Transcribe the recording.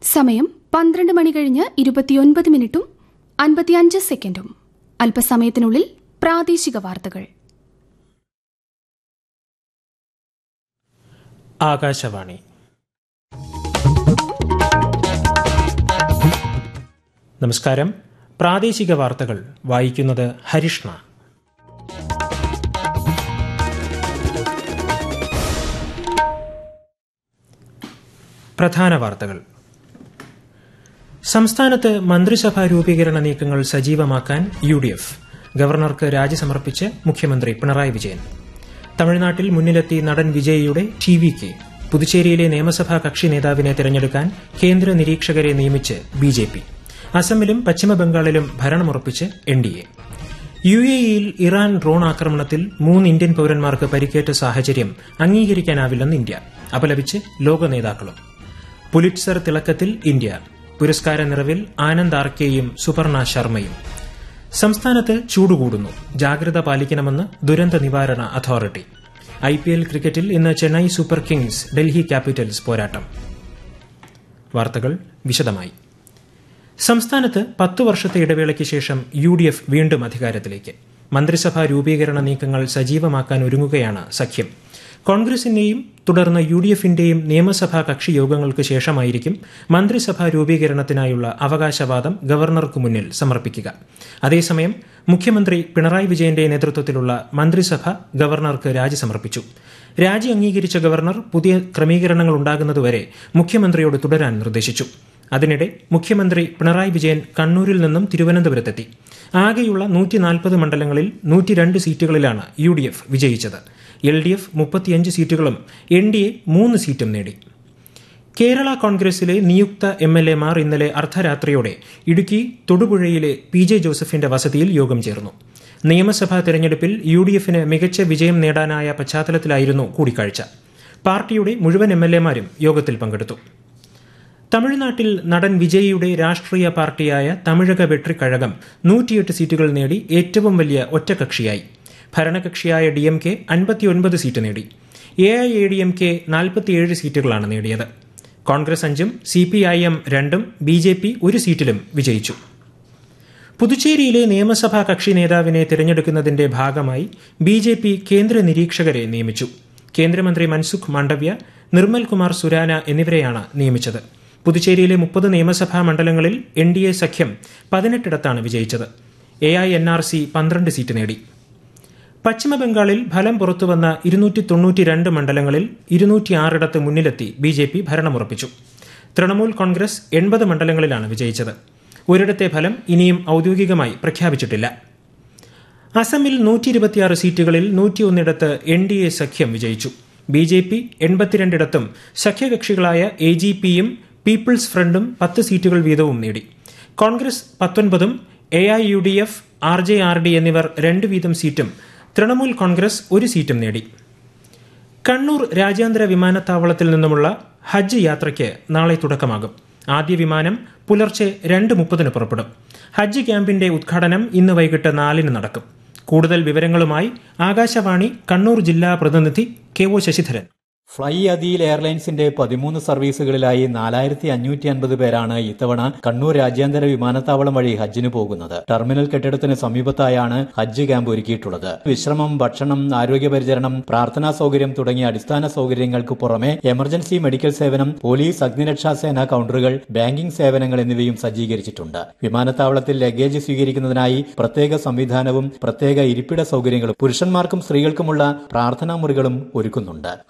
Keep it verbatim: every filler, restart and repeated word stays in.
സമയം പന്ത്രണ്ട് മണി കഴിഞ്ഞ് ഇരുപത്തിയൊൻപത് മിനിറ്റും അൻപത്തിയഞ്ച് സെക്കൻഡും. അല്പസമയത്തിനുള്ളിൽ പ്രാദേശിക വാർത്തകൾ. ആകാശവാണി. നമസ്കാരം. പ്രാദേശിക വാർത്തകൾ വായിക്കുന്നത് ഹരിഷ്ണ. പ്രധാന വാർത്തകൾ. സംസ്ഥാനത്ത് മന്ത്രിസഭാ രൂപീകരണ നീക്കങ്ങൾ സജീവമാക്കാൻ യു ഡി എഫ്. ഗവർണർക്ക് രാജി സമർപ്പിച്ച് മുഖ്യമന്ത്രി പിണറായി വിജയൻ. തമിഴ്നാട്ടിൽ മുന്നിലെത്തി നടൻ വിജയിയുടെ ടി വി കെ. പുതുച്ചേരിയിലെ നിയമസഭാ കക്ഷി നേതാവിനെ തെരഞ്ഞെടുക്കാൻ കേന്ദ്ര നിരീക്ഷകരെ നിയമിച്ച് ബി ജെ പി. അസമിലും പശ്ചിമബംഗാളിലും ഭരണമുറപ്പിച്ച് N D A. U A ഇയിൽ ഇറാൻ ഡ്രോൺ ആക്രമണത്തിൽ മൂന്ന് ഇന്ത്യൻ പൌരന്മാർക്ക് പരിക്കേറ്റ സാഹചര്യം അംഗീകരിക്കാനാവില്ലെന്ന് ഇന്ത്യ. അപലപിച്ച് ലോക നേതാക്കളും. Pulitzer തിളക്കത്തിൽ India. പുരസ്കാര നിറവിൽ ആനന്ദ് ആർക്കെയും സുപർണ ശർമ്മയും. സംസ്ഥാനത്ത് ചൂടുകൂടുന്നു. ജാഗ്രത പാലിക്കണമെന്ന് ദുരന്ത നിവാരണ അതോറിറ്റി. ഐ പി എൽ ക്രിക്കറ്റിൽ ഇന്ന് Chennai super Kings Delhi Capitals പോരാട്ടം. വാർത്തകൾ വിശദമായി. സംസ്ഥാനത്ത് പത്തു വർഷത്തെ ഇടവേളയ്ക്ക് ശേഷം യു ഡി എഫ് വീണ്ടും അധികാരത്തിലേക്ക്. മന്ത്രിസഭാ രൂപീകരണ നീക്കങ്ങൾ സജീവമാക്കാൻ ഒരുങ്ങുകയാണ് സഖ്യം. കോൺഗ്രസിന്റെയും തുടർന്ന് യു ഡി എഫിന്റെയും നിയമസഭാ കക്ഷി യോഗങ്ങൾക്ക് ശേഷമായിരിക്കും മന്ത്രിസഭാ രൂപീകരണത്തിനായുള്ള അവകാശവാദം ഗവർണർക്ക് മുന്നിൽ സമർപ്പിക്കുക. അതേസമയം മുഖ്യമന്ത്രി പിണറായി വിജയന്റെ നേതൃത്വത്തിലുള്ള മന്ത്രിസഭ ഗവർണർക്ക് രാജി സമർപ്പിച്ചു. രാജി അംഗീകരിച്ച ഗവർണർ പുതിയ ക്രമീകരണങ്ങൾ ഉണ്ടാകുന്നതുവരെ മുഖ്യമന്ത്രിയോട് തുടരാൻ നിർദ്ദേശിച്ചു. അതിനിടെ മുഖ്യമന്ത്രി പിണറായി വിജയൻ കണ്ണൂരിൽ നിന്നും തിരുവനന്തപുരത്തെത്തി. ആകെയുള്ള നൂറ്റി നാൽപ്പത് മണ്ഡലങ്ങളിൽ നൂറ്റിരണ്ട് സീറ്റുകളിലാണ് യു ഡി എഫ് വിജയിച്ചത്. എൽ ഡി എഫ് മുപ്പത്തിയഞ്ച് സീറ്റുകളും എൻ ഡി എ മൂന്ന് സീറ്റും നേടി. കേരള കോൺഗ്രസിലെ നിയുക്ത എം എൽ എമാർ ഇന്നലെ അർദ്ധരാത്രിയോടെ ഇടുക്കി തൊടുപുഴയിലെ പി ജെ ജോസഫിന്റെ വസതിയിൽ യോഗം ചേർന്നു. നിയമസഭാ തെരഞ്ഞെടുപ്പിൽ യു ഡി എഫിന് മികച്ച വിജയം നേടാനായ പശ്ചാത്തലത്തിലായിരുന്നു കൂടിക്കാഴ്ച. പാർട്ടിയുടെ മുഴുവൻ എം എൽ എമാരും യോഗത്തിൽ പങ്കെടുത്തു. തമിഴ്നാട്ടിൽ നടൻ വിജയിയുടെ രാഷ്ട്രീയ പാർട്ടിയായ തമിഴക വെട്രിക്കഴകം നൂറ്റിയെട്ട് സീറ്റുകൾ നേടി ഏറ്റവും വലിയ ഒറ്റകക്ഷിയായി. ഭരണകക്ഷിയായ ഡി എം കെ അൻപത്തിയൊൻപത് സീറ്റ് നേടി. A I A D M K നാൽപ്പത്തിയേഴ് സീറ്റുകളാണ് നേടിയത്. കോൺഗ്രസ് അഞ്ചും സി പി ഐ എം രണ്ടും ബി ജെ പി ഒരു സീറ്റിലും വിജയിച്ചു. പുതുച്ചേരിയിലെ നിയമസഭാ കക്ഷി നേതാവിനെ തിരഞ്ഞെടുക്കുന്നതിന്റെ ഭാഗമായി ബി ജെ പി കേന്ദ്ര നിരീക്ഷകരെ നിയമിച്ചു. കേന്ദ്രമന്ത്രി മൻസുഖ് മാണ്ഡവ്യ, നിർമ്മൽ കുമാർ സുരാന എന്നിവരെയാണ് നിയമിച്ചത്. പുതുച്ചേരിയിലെ മുപ്പത് നിയമസഭാ മണ്ഡലങ്ങളിൽ എൻ ഡി എ സഖ്യം പതിനെട്ടിടത്താണ് വിജയിച്ചത്. A I N R C പന്ത്രണ്ട് സീറ്റ് നേടി. പശ്ചിമബംഗാളിൽ ഫലം പുറത്തുവന്ന ഇരുന്നൂറ്റി തൊണ്ണൂറ്റിരണ്ട് മണ്ഡലങ്ങളിൽ ഇരുന്നൂറ്റിയാറിടത്ത് മുന്നിലെത്തി B J P ഭരണമുറപ്പിച്ചു. Trinamool Congress എൺപത് മണ്ഡലങ്ങളിലാണ് വിജയിച്ചത്. ഒരിടത്തെ ഫലം ഇനിയും ഔദ്യോഗികമായി പ്രഖ്യാപിച്ചിട്ടില്ല. അസമിൽ നൂറ്റി ഇരുപത്തിയാറ് സീറ്റുകളിൽ നൂറ്റിയൊന്നിടത്ത് എൻ ഡി എ സഖ്യം വിജയിച്ചു. B J P എൺപത്തിരണ്ടിടത്തും സഖ്യകക്ഷികളായ A G പിയും പീപ്പിൾസ് ഫ്രണ്ടും പത്ത് സീറ്റുകൾ വീതവും നേടി. Congress പത്തൊൻപതും A I U D F, R J R D എന്നിവർ രണ്ട് വീതം സീറ്റും തൃണമൂൽ കോൺഗ്രസ് ഒരു സീറ്റും നേടി. കണ്ണൂർ രാജ്യാന്തര വിമാനത്താവളത്തിൽ നിന്നുമുള്ള ഹജ്ജ് യാത്രയ്ക്ക് നാളെ തുടക്കമാകും. ആദ്യ വിമാനം പുലർച്ചെ രണ്ട് മുപ്പതിന് പുറപ്പെടും. ഹജ്ജ് ക്യാമ്പിന്റെ ഉദ്ഘാടനം ഇന്ന് വൈകിട്ട് നാലിന് നടക്കും. കൂടുതൽ വിവരങ്ങളുമായി ആകാശവാണി കണ്ണൂർ ജില്ലാ പ്രതിനിധി K O Sasidharan. Fly Adeel എയർലൈൻസിന്റെ പതിമൂന്ന് സർവീസുകളിലായി നാലായിരത്തി അഞ്ഞൂറ്റി അൻപത് പേരാണ് ഇത്തവണ കണ്ണൂർ രാജ്യാന്തര വിമാനത്താവളം വഴി ഹജ്ജിന് പോകുന്നത്. ടെർമിനൽ കെട്ടിടത്തിന് സമീപത്തായാണ് ഹജ്ജ് ക്യാമ്പ് ഒരുക്കിയിട്ടുള്ളത്. വിശ്രമം, ഭക്ഷണം, ആരോഗ്യപരിചരണം, പ്രാർത്ഥനാ സൗകര്യം തുടങ്ങിയ അടിസ്ഥാന സൗകര്യങ്ങൾക്ക് പുറമെ എമർജൻസി മെഡിക്കൽ സേവനം, പോലീസ്, അഗ്നിരക്ഷാസേന കൌണ്ടറുകൾ, ബാങ്കിംഗ് സേവനങ്ങൾ എന്നിവയും സജ്ജീകരിച്ചിട്ടുണ്ട്. വിമാനത്താവളത്തിൽ ലഗേജ് സ്വീകരിക്കുന്നതിനായി പ്രത്യേക സംവിധാനവും പ്രത്യേക ഇരിപ്പിട സൗകര്യങ്ങളും പുരുഷന്മാർക്കും സ്ത്രീകൾക്കുമുള്ള പ്രാർത്ഥനാ മുറികളും ഒരുക്കുന്നുണ്ട്.